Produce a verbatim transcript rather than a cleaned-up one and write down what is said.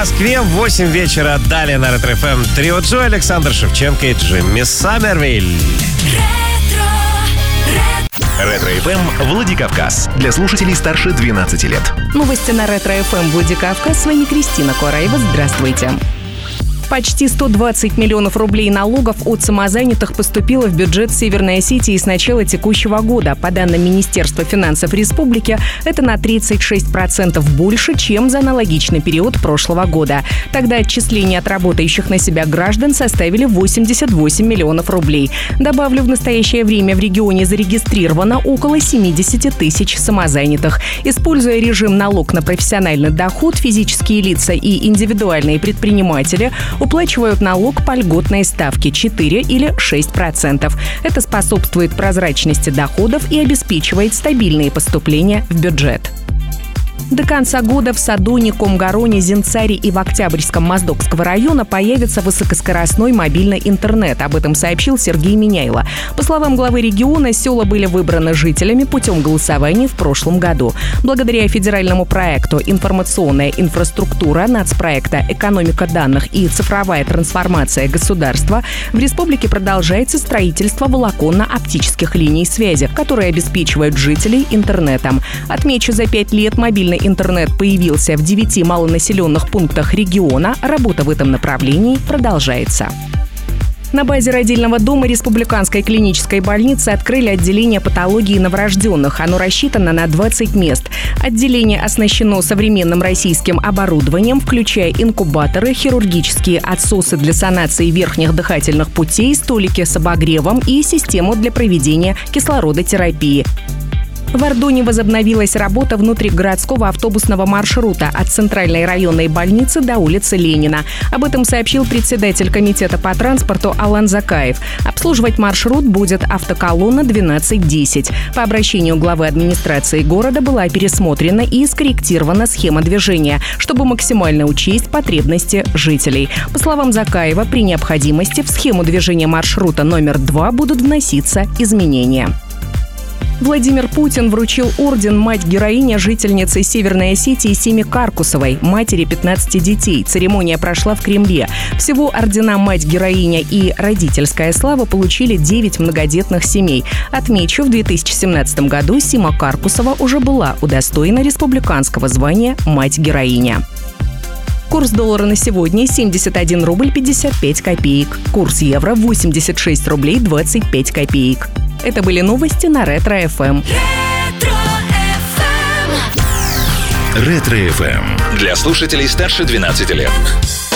Москве восемь вечера. Далее на Ретро-эф эм Трио Джо, Александр Шевченко и Джимми Саммервиль. Ретро-эф эм Владикавказ. Для слушателей старше двенадцати лет. Новости на Ретро-эф эм Владикавказ. С вами Кристина Кураева. Здравствуйте. Почти сто двадцать миллионов рублей налогов от самозанятых поступило в бюджет Северной Осетии с начала текущего года. По данным Министерства финансов республики, это на тридцать шесть процентов больше, чем за аналогичный период прошлого года. Тогда отчисления от работающих на себя граждан составили восемьдесят восемь миллионов рублей. Добавлю, в настоящее время в регионе зарегистрировано около семьдесят тысяч самозанятых. Используя режим налог на профессиональный доход, физические лица и индивидуальные предприниматели уплачивают налог по льготной ставке четыре или шесть процентов. Это способствует прозрачности доходов и обеспечивает стабильные поступления в бюджет. До конца года в Садоне, Комгароне, Зинцаре и в Октябрьском Моздокского района появится высокоскоростной мобильный интернет. Об этом сообщил Сергей Миняйло. По словам главы региона, села были выбраны жителями путем голосования в прошлом году. Благодаря федеральному проекту «Информационная инфраструктура» нацпроекта «Экономика данных и цифровая трансформация государства» в республике продолжается строительство волоконно-оптических линий связи, которые обеспечивают жителей интернетом. Отмечу, за пять лет мобильный интернет появился в девяти малонаселенных пунктах региона. Работа в этом направлении продолжается. На базе родильного дома Республиканской клинической больницы открыли отделение патологии новорожденных. Оно рассчитано на двадцать мест. Отделение оснащено современным российским оборудованием, включая инкубаторы, хирургические отсосы для санации верхних дыхательных путей, столики с обогревом и систему для проведения кислородотерапии. В Ордоне возобновилась работа внутригородского автобусного маршрута от центральной районной больницы до улицы Ленина. Об этом сообщил председатель комитета по транспорту Алан Закаев. Обслуживать маршрут будет автоколонна двенадцать десять. По обращению главы администрации города была пересмотрена и скорректирована схема движения, чтобы максимально учесть потребности жителей. По словам Закаева, при необходимости в схему движения маршрута номер два будут вноситься изменения. Владимир Путин вручил орден «Мать-героиня» жительнице Северной Осетии Симе Каркусовой, матери пятнадцати детей. Церемония прошла в Кремле. Всего ордена «Мать-героиня» и «Родительская слава» получили девять многодетных семей. Отмечу, в две тысячи семнадцатом году Сима Каркусова уже была удостоена республиканского звания «Мать-героиня». Курс доллара на сегодня семьдесят один рубль пятьдесят пять копеек. Курс евро восемьдесят шесть рублей двадцать пять копеек. Это были новости на Ретро-эф эм. Ретро-эф эм. Для слушателей старше двенадцати лет.